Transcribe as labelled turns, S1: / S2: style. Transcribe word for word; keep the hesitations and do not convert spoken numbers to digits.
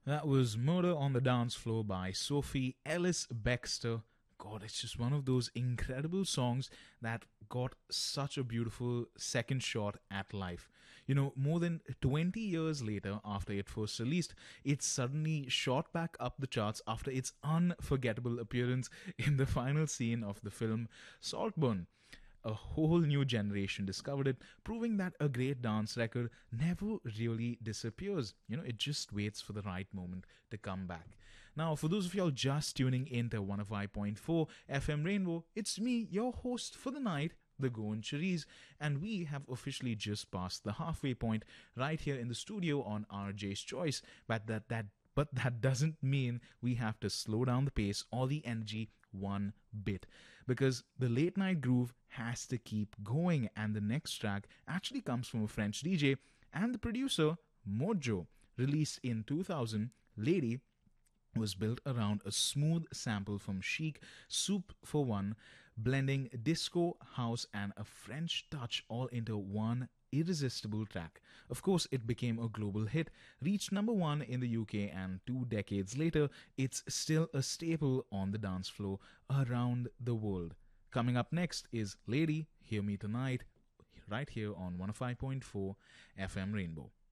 S1: That was Murder on the Dance Floor by Sophie Ellis Bextor. God, it's just one of those incredible songs that got such a beautiful second shot at life. You know, more than twenty years later, after it first released, it suddenly shot back up the charts after its unforgettable appearance in the final scene of the film Saltburn. A whole new generation discovered it, proving that a great dance record never really disappears. You know, it just waits for the right moment to come back. Now, for those of y'all just tuning in to one oh five point four F M Rainbow, it's me, your host for the night, the Goan Cherise, and we have officially just passed the halfway point right here in the studio on R J's Choice. But that that but that doesn't mean we have to slow down the pace or the energy one bit, because the late night groove has to keep going. And the next track actually comes from a French D J and the producer Mojo. Released in two thousand, Lady was built around a smooth sample from Chic, Soup for One, blending disco, house and a French touch all into one irresistible track. Of course, it became a global hit, reached number one in the U K, and two decades later, it's still a staple on the dance floor around the world. Coming up next is Lady, Hear Me Tonight, right here on one oh five point four F M Rainbow.